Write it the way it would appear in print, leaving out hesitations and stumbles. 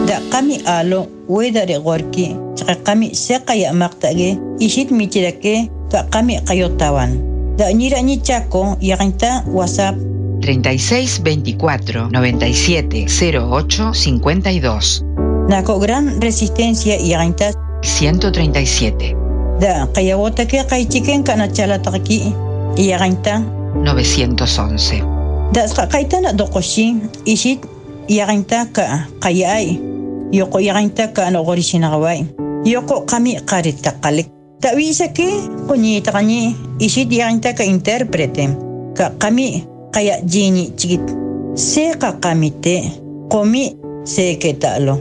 Da kami alo wedare gorki chaka kami sekaya maktage ishit michirake ta kami kayotawan. Da ñira ñi Chaco yaginta WhatsApp 3624 97 08 52. Nako Gran Resistencia yaginta 137. Da kayawotake kaychiken kanachalataki yaginta 911. Da kaitana dokoshi ishit yaginta ka kayay yoko yaginta ka no gorishinawai yoko kami qarita qalik tawisa ke kuñita kani ishit yaginta ka interprete ka kami kaya jini chigit se ka kamite komi se ke talo